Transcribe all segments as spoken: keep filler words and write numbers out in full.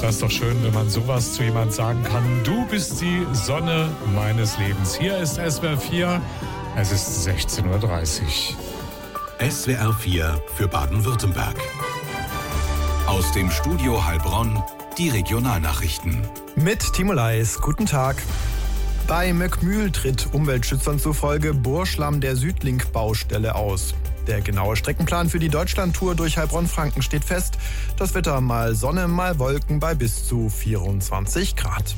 Das ist doch schön, wenn man sowas zu jemand sagen kann. Du bist die Sonne meines Lebens. Hier ist S W R vier. Es ist sechzehn Uhr dreißig. S W R vier für Baden-Württemberg. Aus dem Studio Heilbronn die Regionalnachrichten. Mit Timo Leis, guten Tag. Bei Möckmühl tritt Umweltschützern zufolge Bohrschlamm der Südlink-Baustelle aus. Der genaue Streckenplan für die Deutschlandtour durch Heilbronn-Franken steht fest. Das Wetter mal Sonne, mal Wolken bei bis zu vierundzwanzig Grad.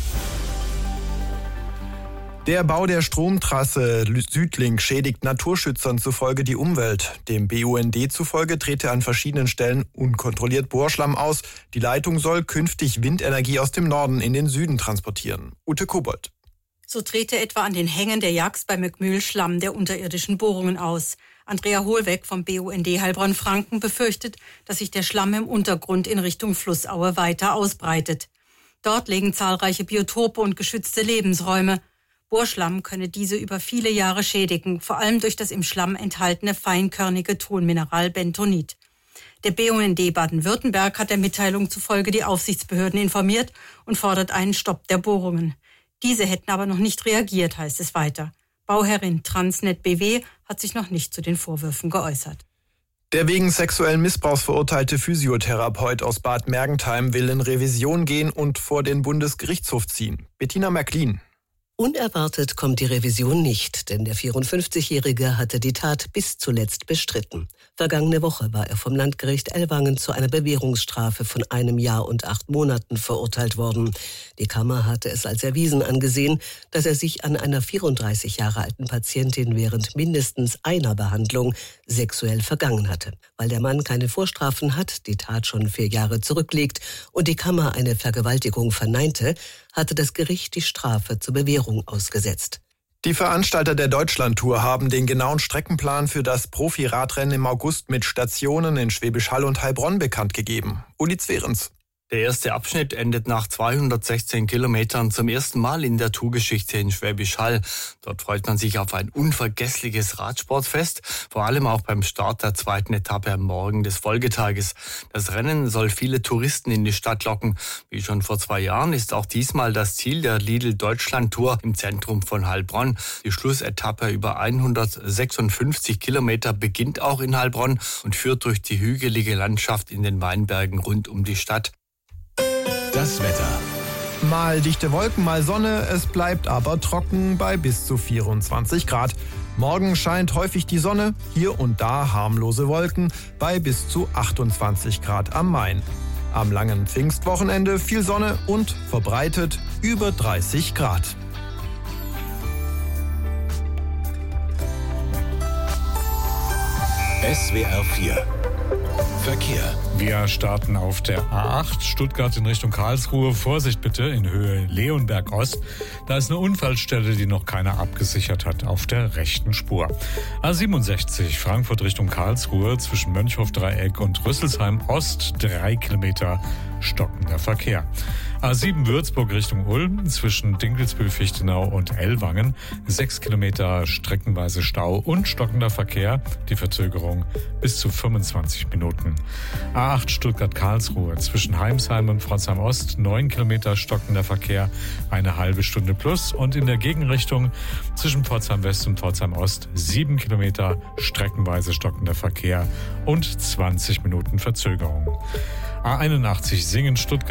Der Bau der Stromtrasse Südlink schädigt Naturschützern zufolge die Umwelt. Dem B U N D zufolge trete an verschiedenen Stellen unkontrolliert Bohrschlamm aus. Die Leitung soll künftig Windenergie aus dem Norden in den Süden transportieren. Ute Kobold. So trete etwa an den Hängen der Jagst bei Möckmühl Schlamm der unterirdischen Bohrungen aus. Andrea Hohlweg vom B U N D Heilbronn-Franken befürchtet, dass sich der Schlamm im Untergrund in Richtung Flussaue weiter ausbreitet. Dort liegen zahlreiche Biotope und geschützte Lebensräume. Bohrschlamm könne diese über viele Jahre schädigen, vor allem durch das im Schlamm enthaltene feinkörnige Tonmineral Bentonit. Der B U N D Baden-Württemberg hat der Mitteilung zufolge die Aufsichtsbehörden informiert und fordert einen Stopp der Bohrungen. Diese hätten aber noch nicht reagiert, heißt es weiter. Bauherrin Transnet B W hat sich noch nicht zu den Vorwürfen geäußert. Der wegen sexuellen Missbrauchs verurteilte Physiotherapeut aus Bad Mergentheim will in Revision gehen und vor den Bundesgerichtshof ziehen. Bettina Märklin. Unerwartet kommt die Revision nicht, denn der vierundfünfzigjährige hatte die Tat bis zuletzt bestritten. Vergangene Woche war er vom Landgericht Ellwangen zu einer Bewährungsstrafe von einem Jahr und acht Monaten verurteilt worden. Die Kammer hatte es als erwiesen angesehen, dass er sich an einer vierunddreißig Jahre alten Patientin während mindestens einer Behandlung sexuell vergangen hatte. Weil der Mann keine Vorstrafen hat, die Tat schon vier Jahre zurückliegt und die Kammer eine Vergewaltigung verneinte, hatte das Gericht die Strafe zur Bewährung ausgesetzt. Die Veranstalter der Deutschlandtour haben den genauen Streckenplan für das Profi-Radrennen im August mit Stationen in Schwäbisch Hall und Heilbronn bekannt gegeben. Uli Zwerens. Der erste Abschnitt endet nach zweihundertsechzehn Kilometern zum ersten Mal in der Tourgeschichte in Schwäbisch Hall. Dort freut man sich auf ein unvergessliches Radsportfest, vor allem auch beim Start der zweiten Etappe am Morgen des Folgetages. Das Rennen soll viele Touristen in die Stadt locken. Wie schon vor zwei Jahren ist auch diesmal das Ziel der Lidl Deutschland Tour im Zentrum von Heilbronn. Die Schlussetappe über hundertsechsundfünfzig Kilometer beginnt auch in Heilbronn und führt durch die hügelige Landschaft in den Weinbergen rund um die Stadt. Das Wetter. Mal dichte Wolken, mal Sonne, es bleibt aber trocken bei bis zu vierundzwanzig Grad. Morgen scheint häufig die Sonne, hier und da harmlose Wolken bei bis zu achtundzwanzig Grad am Main. Am langen Pfingstwochenende viel Sonne und verbreitet über dreißig Grad. S W R vier Verkehr. Wir starten auf der A acht Stuttgart in Richtung Karlsruhe. Vorsicht bitte in Höhe Leonberg Ost. Da ist eine Unfallstelle, die noch keiner abgesichert hat, auf der rechten Spur. A siebenundsechzig Frankfurt Richtung Karlsruhe zwischen Mönchhof-Dreieck und Rüsselsheim Ost. Drei Kilometer stockender Verkehr. A sieben Würzburg Richtung Ulm zwischen Dinkelsbühl-Fichtenau und Ellwangen. Sechs Kilometer streckenweise Stau und stockender Verkehr. Die Verzögerung bis zu fünfundzwanzig Minuten. A acht Stuttgart-Karlsruhe zwischen Heimsheim und Pforzheim Ost. Neun Kilometer stockender Verkehr. Eine halbe Stunde plus. Und in der Gegenrichtung zwischen Pforzheim West und Pforzheim Ost. Sieben Kilometer streckenweise stockender Verkehr und zwanzig Minuten Verzögerung. A einundachtzig Singen Stuttgart